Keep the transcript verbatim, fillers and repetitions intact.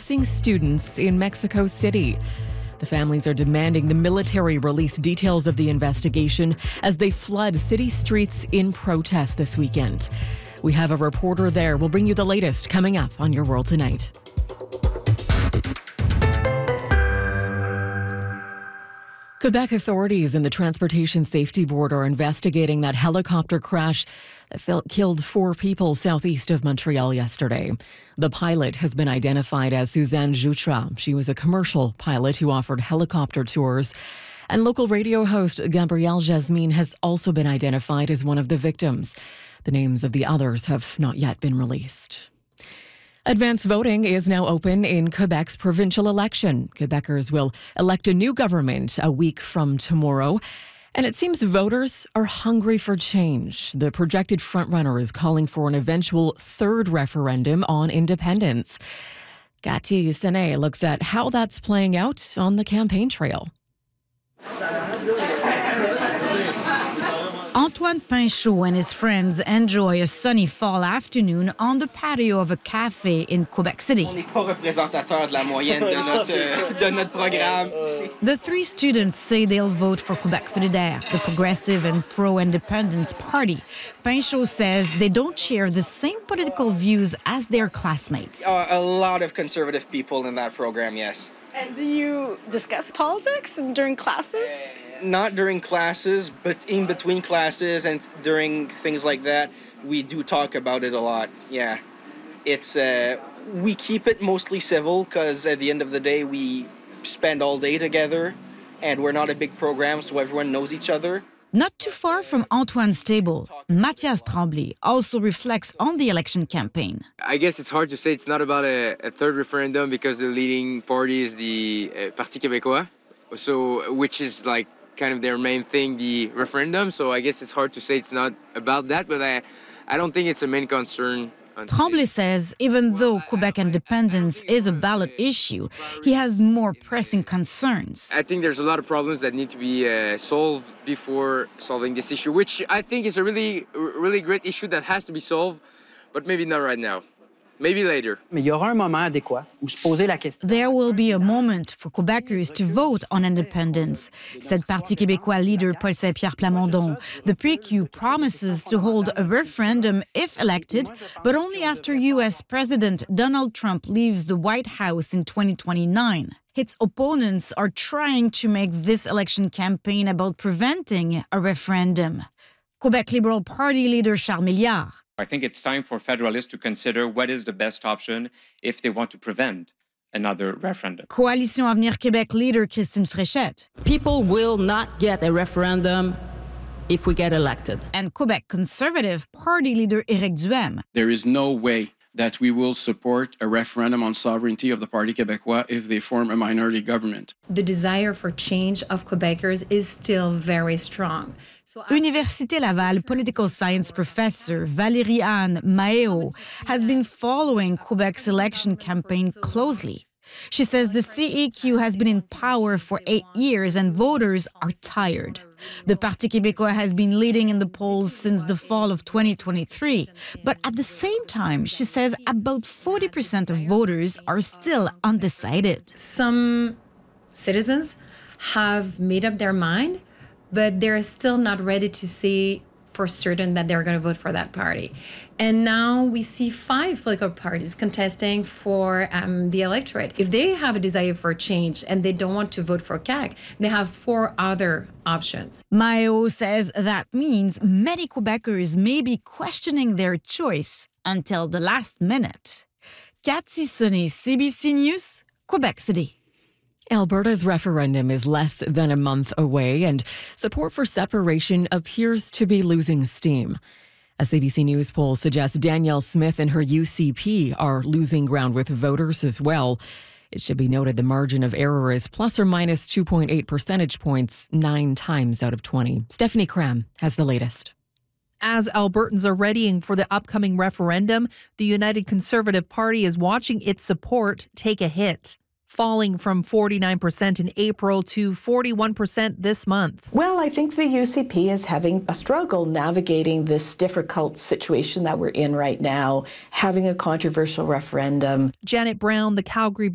missing students in Mexico City. The families are demanding the military release details of the investigation as they flood city streets in protest this weekend. We have a reporter there. We'll bring you the latest coming up on Your World Tonight. Quebec authorities and the Transportation Safety Board are investigating that helicopter crash that fell, killed four people southeast of Montreal yesterday. The pilot has been identified as Suzanne Jutra. She was a commercial pilot who offered helicopter tours. And local radio host Gabrielle Jasmine has also been identified as one of the victims. The names of the others have not yet been released. Advance voting is now open in Quebec's provincial election. Quebecers will elect a new government a week from tomorrow. And it seems voters are hungry for change. The projected frontrunner is calling for an eventual third referendum on independence. Cathy Sene looks at how that's playing out on the campaign trail. Antoine Pinchot and his friends enjoy a sunny fall afternoon on the patio of a cafe in Quebec City. The three students say they'll vote for Quebec Solidaire, the progressive and pro-independence party. Pinchot says they don't share the same political views as their classmates. Uh, a lot of conservative people in that program, yes. And do you discuss politics during classes? Not during classes, but in between classes and during things like that, we do talk about it a lot. Yeah, it's uh, we keep it mostly civil because at the end of the day, we spend all day together, and we're not a big program, so everyone knows each other. Not too far from Antoine's table, Mathias Tremblay also reflects on the election campaign. I guess it's hard to say it's not about a, a third referendum because the leading party is the uh, Parti Québécois, so which is like kind of their main thing, the referendum. So I guess it's hard to say it's not about that, but I, I don't think it's a main concern. Tremblay says even though Quebec independence is a ballot issue, he has more pressing concerns. I think there's a lot of problems that need to be uh, solved before solving this issue, which I think is a really, really great issue that has to be solved, but maybe not right now. Maybe later. Mais il y aura un moment adéquat où se poser la question. There will be a moment for Quebecers to vote on independence, said Parti Québécois leader Paul Saint-Pierre Plamondon. The P Q promises to hold a referendum if elected, but only after U S President Donald Trump leaves the White House in twenty twenty-nine. Its opponents are trying to make this election campaign about preventing a referendum. Quebec Liberal Party leader Charles Milliard. I think it's time for federalists to consider what is the best option if they want to prevent another referendum. Coalition Avenir Québec leader Christine Fréchette. People will not get a referendum if we get elected. And Quebec Conservative Party leader Éric Duhaime. There is no way that we will support a referendum on sovereignty of the Parti Québécois if they form a minority government. The desire for change of Quebecers is still very strong. So Université Laval political science professor Valérie Anne Maéo has been following Quebec's election campaign closely. She says the C E Q has been in power for eight years and voters are tired. The Parti Québécois has been leading in the polls since the fall of twenty twenty-three. But at the same time, she says about forty percent of voters are still undecided. Some citizens have made up their mind, but they're still not ready to say for certain that they're going to vote for that party. And now we see five political parties contesting for um, the electorate. If they have a desire for change and they don't want to vote for C A Q, they have four other options. Mayo says that means many Quebecers may be questioning their choice until the last minute. Cathy Sene, C B C News, Quebec City. Alberta's referendum is less than a month away, and support for separation appears to be losing steam. A C B C News poll suggests Danielle Smith and her U C P are losing ground with voters as well. It should be noted the margin of error is plus or minus two point eight percentage points, nine times out of twenty. Stephanie Cram has the latest. As Albertans are readying for the upcoming referendum, the United Conservative Party is watching its support take a hit, falling from forty-nine percent in April to forty-one percent this month. Well, I think the U C P is having a struggle navigating this difficult situation that we're in right now, having a controversial referendum. Janet Brown, the Calgary